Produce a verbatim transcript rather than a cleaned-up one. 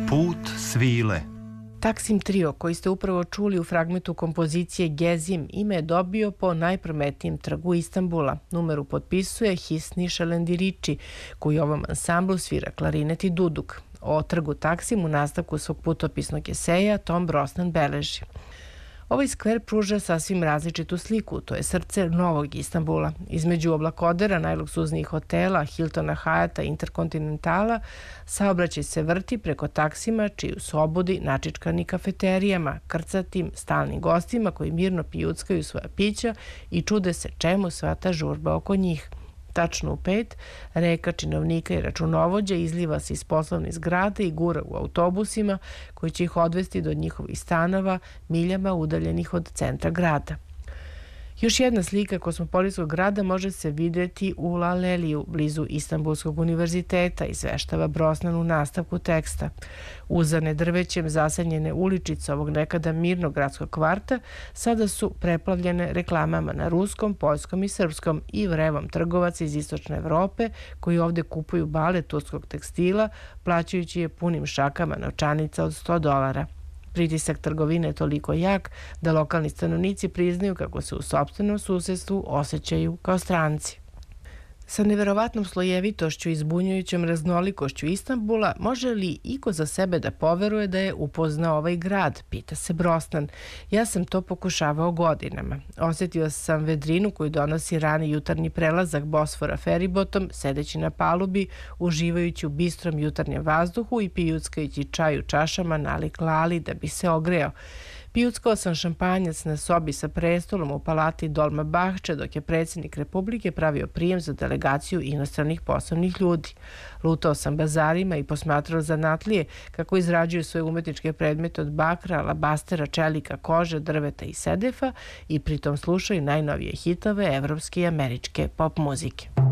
Put svile. Taksim trio, koji ste upravo čuli u fragmentu kompozicije Gezim, ime je dobio po najprometnijem trgu Istanbula. Numeru potpisuje Hisni Šelendirići, koji u ovom ansamblu svira klarinet i duduk. O trgu Taksim u nastavku svog putopisnog eseja Tom Brosnan beleži: ovaj skver pruža sasvim različitu sliku, to je srce novog Istanbula. Između oblakodera, najluksuznijih hotela, Hiltona, Hayata, Interkontinentala, saobraćaj se vrti preko Taksima, čiju su obudi načičkani kafeterijama, krcatim, stalnim gostima koji mirno pijuckaju svoja pića i čude se čemu sva ta žurba oko njih. Tačno u pet, reka činovnika i računovođa izliva se iz poslovne zgrade i gura u autobusima koji će ih odvesti do njihovih stanova miljama udaljenih od centra grada. Još jedna slika kosmopolitskog grada može se vidjeti u Laleliju, blizu Istanbulskog univerziteta, izveštava Brosnan u nastavku teksta. Uzane drvećem zasenjene uličice ovog nekada mirnog gradskog kvarta sada su preplavljene reklamama na ruskom, poljskom i srpskom i vrevom trgovaca iz istočne Evrope koji ovdje kupuju bale turskog tekstila, plaćajući je punim šakama novčanica od sto dolara. Pritisak trgovine je toliko jak da lokalni stanovnici priznaju kako se u sopstvenom susjedstvu osjećaju kao stranci. Sa neverovatnom slojevitošću i zbunjujućom raznolikošću Istanbula, može li iko za sebe da poveruje da je upoznao ovaj grad, pita se Brosnan. Ja sam to pokušavao godinama. Osjetio sam vedrinu koju donosi rani jutarnji prelazak Bosfora feribotom, sedeći na palubi, uživajući u bistrom jutarnjem vazduhu i pijuckajući čaj u čašama nalik lali da bi se ogreo. Pijuckao sam šampanjac na sobi sa prestolom u palati Dolma Bahče dok je predsjednik Republike pravio prijem za delegaciju inostranih poslovnih ljudi. Lutao sam bazarima i posmatrao zanatlije kako izrađuju svoje umetničke predmete od bakra, alabastera, čelika, kože, drveta i sedefa i pritom slušaju najnovije hitove evropske i američke pop muzike.